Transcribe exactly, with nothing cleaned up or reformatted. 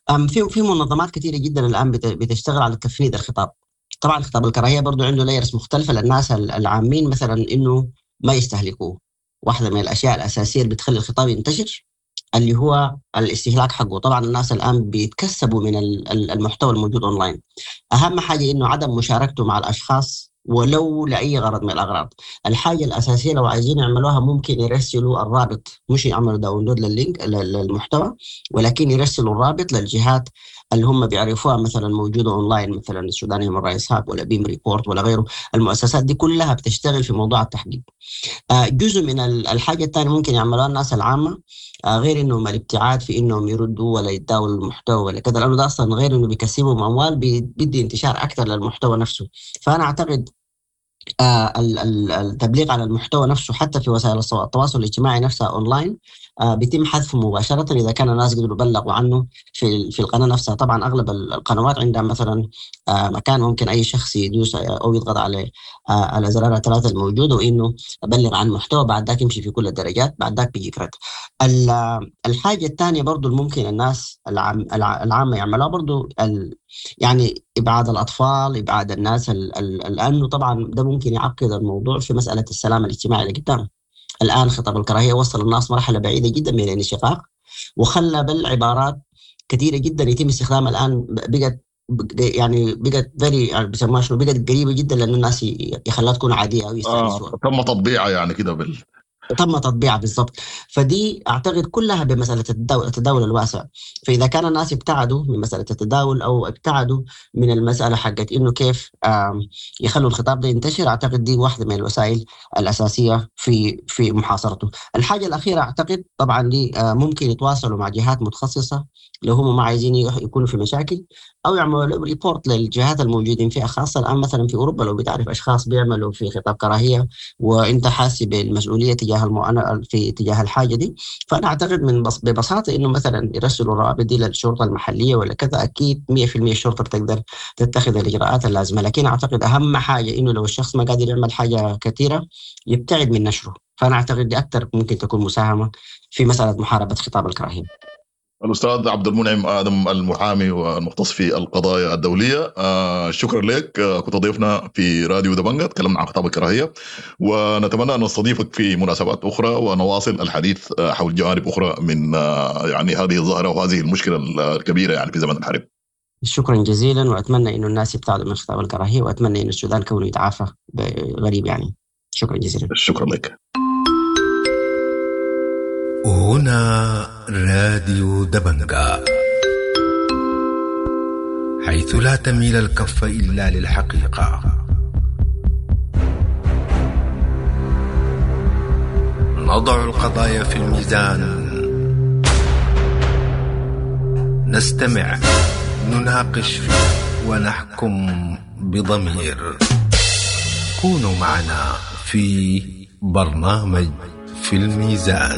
أم في في منظمات كثيرة جدا الآن بت- بتشتغل على تفنيد الخطاب. طبعا خطاب الكراهية برضو عنده لايرز مختلفة للناس ال- العامين، مثلا إنه ما يستهلكوه. واحدة من الأشياء الأساسية اللي بتخلي الخطاب ينتشر اللي هو الاستهلاك حقه. طبعا الناس الآن بيتكسبوا من ال- ال- المحتوى الموجود أونلاين. أهم حاجة إنه عدم مشاركته مع الأشخاص ولو لأي غرض من الأغراض. الحاجة الأساسية لو عايزين يعملوها ممكن يرسلوا الرابط، مش يعملوا داونلود لللينك لل- للمحتوى، ولكن يرسلوا الرابط للجهات اللي هم بيعرفوها مثلا موجودة أونلاين، مثلا السوداني من رئيس هاب ولا بيم ريبورت ولا غيره. المؤسسات دي كلها بتشتغل في موضوع التحقيق. آه، جزء من ال- الحاجة الثانية ممكن يعملوها الناس العامة، آه، غير انهم الابتعاد في انهم يردوا ولا يتداولوا المحتوى ولا كذا، لانه ده اصلا غير انه بيكسبهم اموال، بي- بيدي انتشار اكثر للمحتوى نفسه. فانا اعتقد آه، ال- ال- التبليغ عن المحتوى نفسه حتى في وسائل الصو- التواصل الاجتماعي نفسها اونلاين آه، بيتم حذفه مباشرة إذا كان الناس قدروا يبلغوا عنه في في القناة نفسها. طبعا أغلب ال- القنوات عندها مثلا آه، مكان ممكن أي شخص يدوس أو يضغط عليه آه، على زرار الثلاثة الموجودة وإنه أبلغ عن محتوى، بعد ذاك يمشي في كل الدرجات، بعد ذاك بيجيك رد. ال- آه، الحاجة الثانية برضو اللي ممكن الناس العام الع- العامة يعملوها برضو ال- يعني إبعاد الأطفال، إبعاد الناس ال- ال- لأنه طبعا ده ممكن يعقد الموضوع في مسألة السلام الاجتماعي اللي قدام. الآن خطاب الكراهية وصل الناس مرحلة بعيدة جدا من الانشقاق، وخلى بل عبارات كثيرة جدا يتم استخدامها الآن بقت يعني بقت فيري يعني بيسموها شنو، بقت قريبة جدا لأنه الناس ي- يخلوها تكون عادية أو آه يستأنسوها. تم تطبيعها يعني كده بال تم تطبيعها بالضبط. فدي اعتقد كلها بمساله التداول, التداول الواسع. فاذا كان الناس ابتعدوا من مساله التداول او ابتعدوا من المساله حقت انه كيف آم، يخلوا الخطاب ده ينتشر، اعتقد دي واحده من الوسائل الاساسيه في في محاصرته. الحاجه الاخيره اعتقد طبعا دي آه، ممكن يتواصلوا مع جهات متخصصه لو هم ما عايزين يح- يكونوا في مشاكل، او يعملوا ريبورت للجهات الموجودين فيها، خاصه الان مثلا في اوروبا لو بتعرف اشخاص بيعملوا في خطاب كراهيه وانت حاسس بالمسؤوليه تجاه المؤامره في تجاه الحاجه دي. فانا اعتقد من بس ببساطه انه مثلا يرسلوا الروابط دي للشرطه المحليه ولا كذا، اكيد مية في المية الشرطه بتقدر تتخذ الاجراءات اللازمه. لكن اعتقد اهم حاجه انه لو الشخص ما قادر يعمل حاجه كثيره يبتعد من نشره. فانا اعتقد دي اكثر ممكن تكون مساهمه في مساله محاربه خطاب الكراهيه. الأستاذ عبد المنعم آدم المحامي والمختص في القضايا الدولية، آه شكرا لك. آه كنت ضيفنا في راديو دبنجة، تكلمنا عن خطاب الكراهية، ونتمنى أن نستضيفك في مناسبات أخرى ونواصل الحديث آه حول جوانب أخرى من آه يعني هذه الظاهرة وهذه المشكلة الكبيرة يعني في زمن الحرب. شكرا جزيلا، واتمنى انه الناس يبتعدوا من خطاب الكراهيه، واتمنى انه السودان كونه يتعافى غريب يعني. شكرا جزيلا. شكرا لك. هنا راديو دبنجة، حيث لا تميل الكف إلا للحقيقة. نضع القضايا في الميزان، نستمع، نناقش ونحكم بضمير. كونوا معنا في برنامج في الميزان.